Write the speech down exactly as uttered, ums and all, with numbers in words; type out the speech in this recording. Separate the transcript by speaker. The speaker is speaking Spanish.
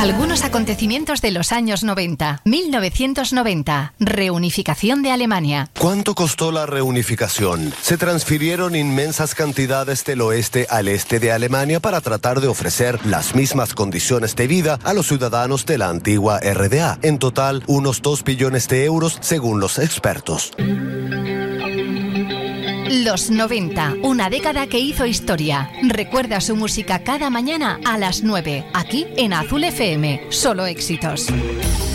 Speaker 1: Algunos acontecimientos de los años noventa. mil novecientos noventa. Reunificación de Alemania.
Speaker 2: ¿Cuánto costó la reunificación? Se transfirieron inmensas cantidades del oeste al este de Alemania para tratar de ofrecer las mismas condiciones de vida a los ciudadanos de la antigua R D A. En total, unos dos billones de euros, según los expertos.
Speaker 1: Los noventa, una década que hizo historia. Recuerda su música cada mañana a las nueve, aquí en Azul F M. Solo éxitos.